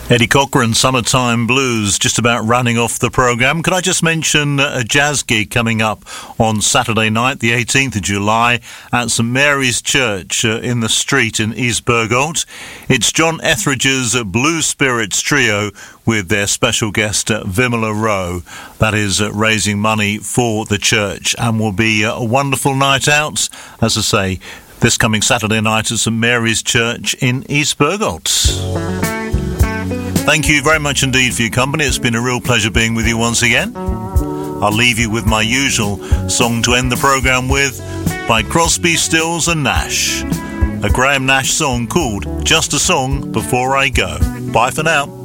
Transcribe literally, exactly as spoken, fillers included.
Eddie Cochran, Summertime Blues, just about running off the programme. Could I just mention a jazz gig coming up on Saturday night, the eighteenth of July, at St Mary's Church uh, in the street in East Bergholt. It's John Etheridge's Blue Spirits Trio with their special guest, uh, Vimala Rowe. That is uh, raising money for the church, and will be uh, a wonderful night out, as I say, this coming Saturday night at St Mary's Church in East Bergholt. Thank you very much indeed for your company. It's been a real pleasure being with you once again. I'll leave you with my usual song to end the programme with by Crosby, Stills and Nash. A Graham Nash song called Just a Song Before I Go. Bye for now.